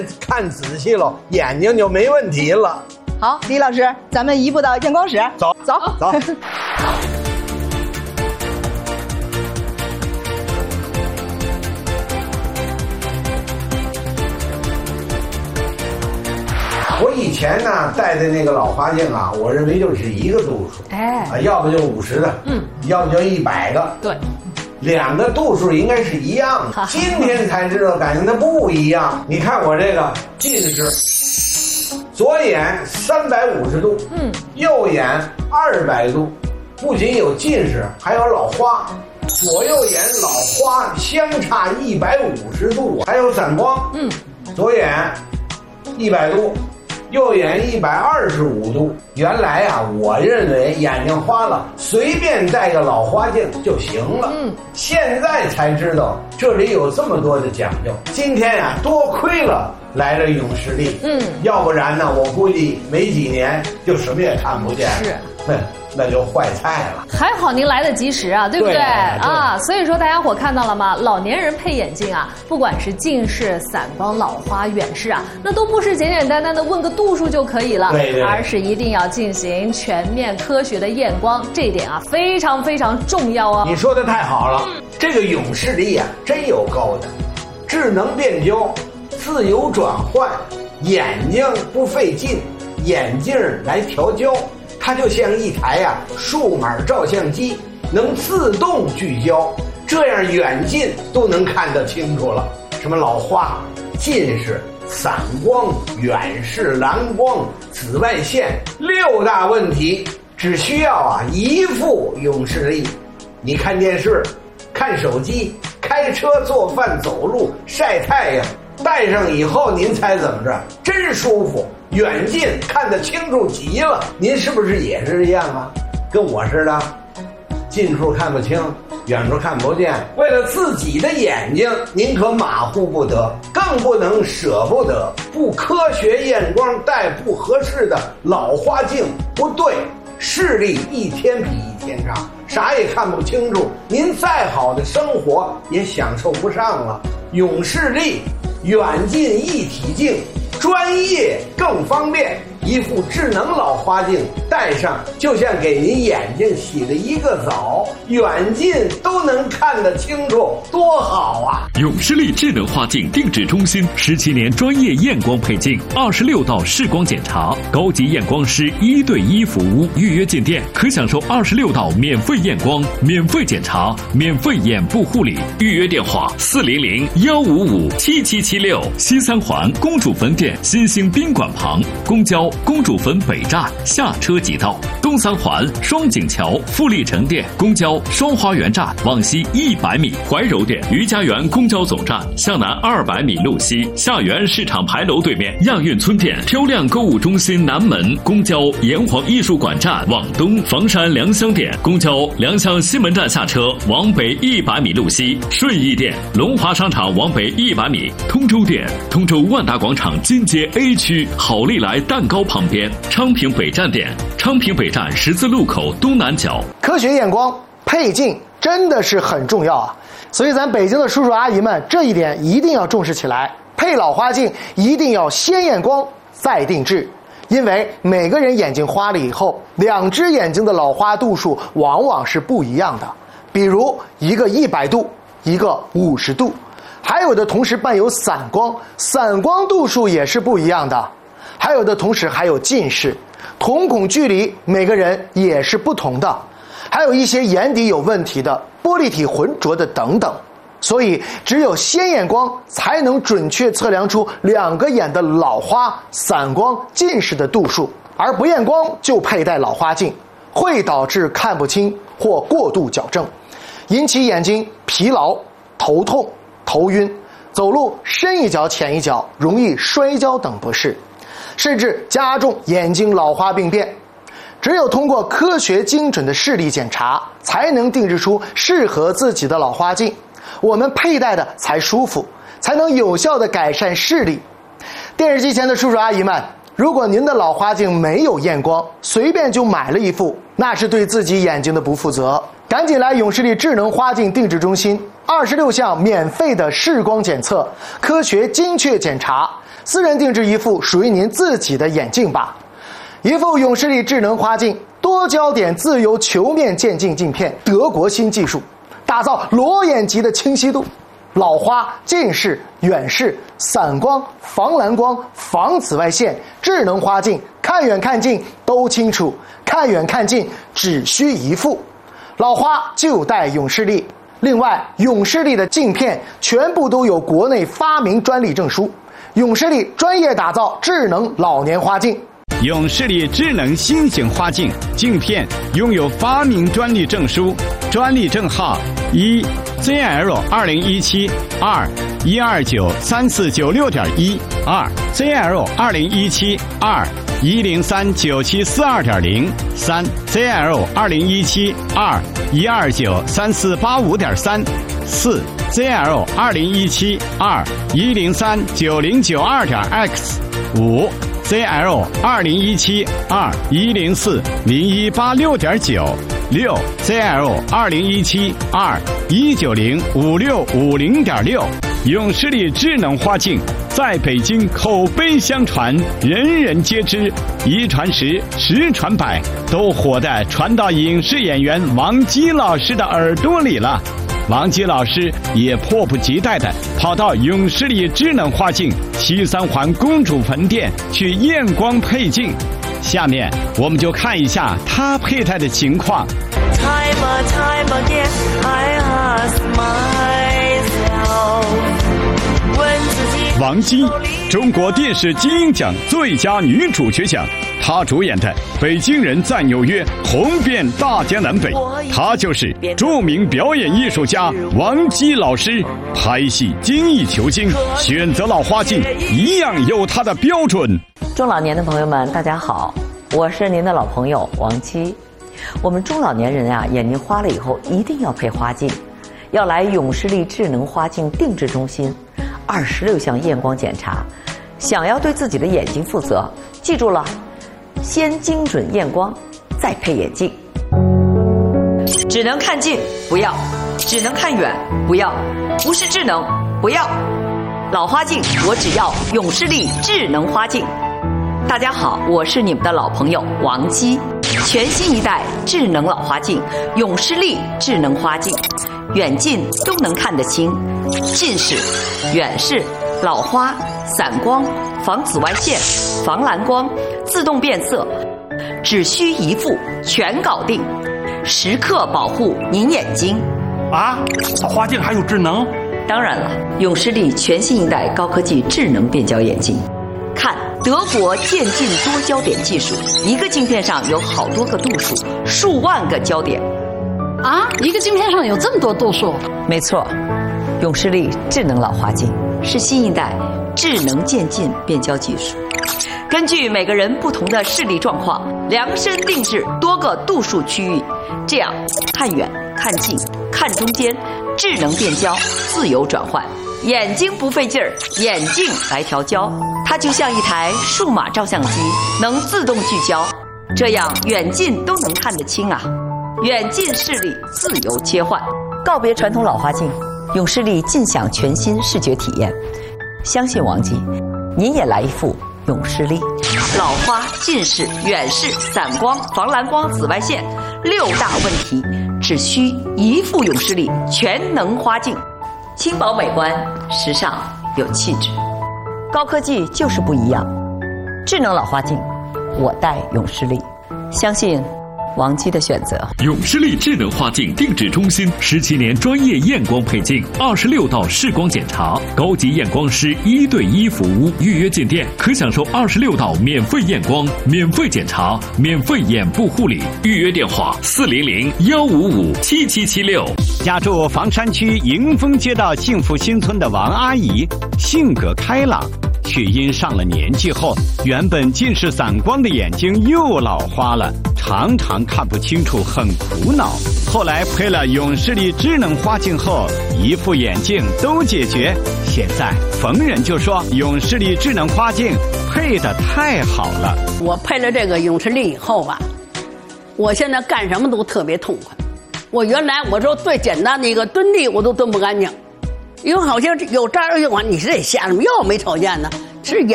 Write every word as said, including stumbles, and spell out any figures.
看仔细了，眼睛就没问题了。 好，李老师，咱们移步到验光室， 走走走。我以前呢戴的那个老花镜啊，我认为就是一个度数， 哎， 啊，要不就五十的， 嗯， 要不就一百个， 对， 两个度数应该是一样的。今天才知道，感觉它不一样。你看我这个近视，左眼三百五十度，嗯，右眼二百度，不仅有近视，还有老花。左右眼老花相差一百五十度，还有散光，嗯，左眼一百度。右眼一百二十五度，原来啊，我认为眼睛花了，随便戴个老花镜就行了。嗯，现在才知道这里有这么多的讲究。今天呀、啊，多亏了来了永视力，嗯，要不然呢，我估计没几年就什么也看不见。是，哼。那就坏菜了。 还好您来得及时啊，对不对？对啊，所以说大家伙看到了吗？老年人配眼镜啊，不管是近视、散光、老花、远视啊，那都不是简简单单的问个度数就可以了， 对对， 而是一定要进行全面科学的验光，这一点啊非常非常重要哦。 你说的太好了，嗯、这个永视力啊真有够的，智能变焦，自由转换，眼睛不费劲，眼镜来调焦。它就像一台呀、啊、数码照相机，能自动聚焦，这样远近都能看得清楚了。什么老花、近视、散光、远视、蓝光、紫外线六大问题，只需要啊一副永视力。你看电视、看手机、开车、做饭、走路、晒太阳，戴上以后您猜怎么着？真舒服。远近看得清楚极了，您是不是也是这样啊？跟我似的，近处看不清，远处看不见。为了自己的眼睛，您可马虎不得，更不能舍不得。不科学验光戴不合适的老花镜，不对，视力一天比一天差，啥也看不清楚，您再好的生活也享受不上了。永视力，远近一体镜。专业更方便，一副智能老花镜戴上，就像给您眼睛洗了一个澡，远近都能看得清楚，多好啊！ 永视力智能花镜定制中心十七年专业验光配镜，二十六道视光检查，高级验光师一对一服务，预约进店可享受二十六道免费验光、免费检查、免费眼部护理。预约电话：四零零幺五五七七七六，西三环公主坟店新兴宾馆旁，公交公主坟北站下车即到；东三环双井桥富力城店公交双花园站往西一百米，怀柔店余家园公交总站向南二百米路西，下园市场牌楼对面亚运村店漂亮购物中心南门公交炎黄艺术馆站往东，房山良乡店公交良乡西门站下车往北一百米路西，顺义店龙华商场往北一百米，通州店通州万达广场金街 A 区好利来蛋糕旁边，昌平北站店昌平北站十字路口东南角。 科学验光配镜真的是很重要啊，所以咱北京的叔叔阿姨们这一点一定要重视起来。配老花镜一定要先验光再定制，因为每个人眼睛花了以后，两只眼睛的老花度数往往是不一样的，比如一个一百度，一个五十度，还有的同时伴有散光，散光度数也是不一样的，还有的同时还有近视，瞳孔距离每个人也是不同的，还有一些眼底有问题的，玻璃体浑浊的等等。所以只有先验光才能准确测量出两个眼的老花、散光、近视的度数，而不验光就佩戴老花镜会导致看不清或过度矫正，引起眼睛疲劳、头痛、头晕，走路深一脚浅一脚，容易摔跤等不适，甚至加重眼睛老花病变。只有通过科学精准的视力检查，才能定制出适合自己的老花镜，我们佩戴的才舒服，才能有效地改善视力。电视机前的叔叔阿姨们，如果您的老花镜没有验光，随便就买了一副，那是对自己眼睛的不负责。赶紧来永视力智能花镜定制中心，二十六项免费的视光检测，科学精确检查， 私人定制一副属于您自己的眼镜吧。一副永视力智能花镜，多焦点自由球面渐进镜片，德国新技术，打造裸眼级的清晰度。老花、近视、远视、散光、防蓝光、防紫外线，智能花镜，看远看近都清楚，看远看近只需一副。老花就戴永视力。另外，永视力的镜片全部都有国内发明专利证书。永视力专业打造智能老年花镜。 永视力智能新型花镜镜片拥有发明专利证书，专利证号一 Z L 二零一七二一二九三四九六点一二 Z L 二零一七二一零三九七四二点零三 Z L 二零一七二一二九三四八五点三四 Z L 二零一七二一零三九零九二点 X 五 Z L 二零一七二一零四零一八六点九六 Z L 二零一七二一九零五六五零点六。永视力智能花镜在北京口碑相传，人人皆知，一传十，十传百，都火的传到影视演员王姬老师的耳朵里了。王姬老师也迫不及待地跑到永视力智能花镜西三环公主坟店去验光配镜。下面我们就看一下他佩戴的情况。 Time and time again, I ask myself, 问自己。 王姬，中国电视金鹰奖最佳女主角奖，她主演的《北京人在纽约》红遍大江南北。她就是著名表演艺术家王姬老师，拍戏精益求精，选择老花镜一样有她的标准。 中老年的朋友们，大家好，我是您的老朋友王姬。我们中老年人啊，眼睛花了以后一定要配花镜，要来永视力智能花镜定制中心，二十六项验光检查。想要对自己的眼睛负责，记住了，先精准验光，再配眼镜。只能看近不要，只能看远不要，不是智能不要。老花镜我只要永视力智能花镜。大家好，我是你们的老朋友王姬。全新一代智能老花镜永视力智能花镜，远近都能看得清，近视、远视、老花、散光、防紫外线、防蓝光、自动变色，只需一副全搞定，时刻保护您眼睛。 啊，花镜还有智能？ 当然了，永视力全新一代高科技智能变焦眼镜。看德国渐进多焦点技术，一个镜片上有好多个度数，数万个焦点。 啊，一个镜片上有这么多度数？ 没错，永视力智能老花镜是新一代智能渐进变焦技术，根据每个人不同的视力状况，量身定制多个度数区域，这样看远、看近、看中间，智能变焦，自由转换。眼睛不费劲儿，眼镜来调焦，它就像一台数码照相机，能自动聚焦，这样远近都能看得清啊！远近视力自由切换，告别传统老花镜，永视力尽享全新视觉体验。相信王姬，您也来一副永视力。老花、近视、远视、散光、防蓝光、紫外线六大问题，只需一副永视力全能花镜。轻薄美观，时尚有气质，高科技就是不一样。智能老花镜，我戴永视力，相信王姬的选择。 永视力智能花镜定制中心十七年专业验光配镜，二十六道视光检查，高级验光师一对一服务。预约进店可享受二十六道免费验光、免费检查、免费眼部护理。预约电话：四零零幺五五七七七六。 家住房山区迎丰街道幸福新村的王阿姨，性格开朗，却因上了年纪后，原本近视散光的眼睛又老花了，常常看不清楚，很苦恼。后来配了永视力智能花镜后，一副眼镜都解决。现在逢人就说永视力智能花镜配得太好了。 我配了这个永视力以后吧，我现在干什么都特别痛快。我原来我说最简单的一个蹲地我都蹲不干净，因为好像有这儿有管，你是得下什么又没条件呢？是